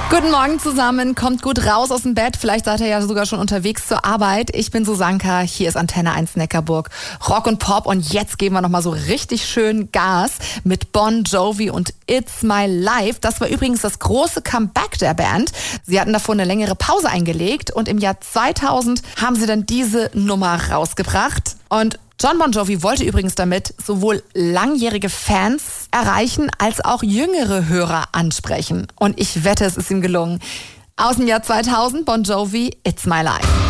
Guten Morgen zusammen, kommt gut raus aus dem Bett, vielleicht seid ihr ja sogar schon unterwegs zur Arbeit. Ich bin Susanka, hier ist Antenne 1 Neckarburg, Rock und Pop und jetzt geben wir nochmal so richtig schön Gas mit Bon Jovi und It's My Life. Das war übrigens das große Comeback der Band. Sie hatten davor eine längere Pause eingelegt und im Jahr 2000 haben sie dann diese Nummer rausgebracht. Und John Bon Jovi wollte übrigens damit sowohl langjährige Fans erreichen, als auch jüngere Hörer ansprechen. Und ich wette, es ist ihm gelungen. Aus dem Jahr 2000, Bon Jovi, It's My Life.